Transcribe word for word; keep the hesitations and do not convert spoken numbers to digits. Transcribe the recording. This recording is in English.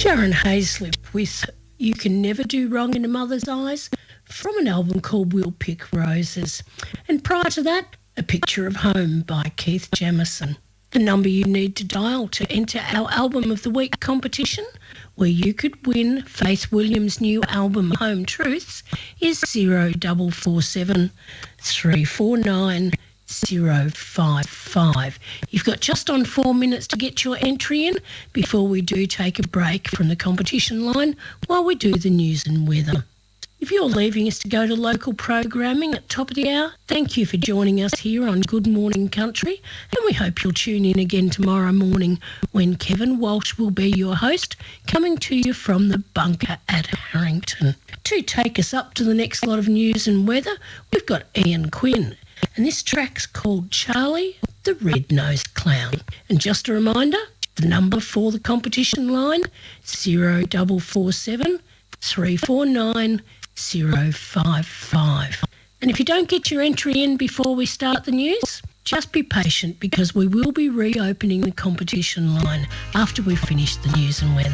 Sharon Hayslip with You Can Never Do Wrong in a Mother's Eyes from an album called We'll Pick Roses. And prior to that, A Picture of Home by Keith Jamison. The number you need to dial to enter our Album of the Week competition, where you could win Faith Williams' new album Home Truths, is zero four four seven, three four nine, zero five five. You've got just on four minutes to get your entry in before we do take a break from the competition line while we do the news and weather. If you're leaving us to go to local programming at top of the hour, thank you for joining us here on Good Morning Country, and we hope you'll tune in again tomorrow morning when Kevin Walsh will be your host, coming to you from the bunker at Harrington. To take us up to the next lot of news and weather, we've got Ian Quinn, and this track's called Charlie, the Red-Nosed Clown. And just a reminder, the number for the competition line, zero four four seven, three four nine, zero five five. And if you don't get your entry in before we start the news, just be patient because we will be reopening the competition line after we've finished the news and weather.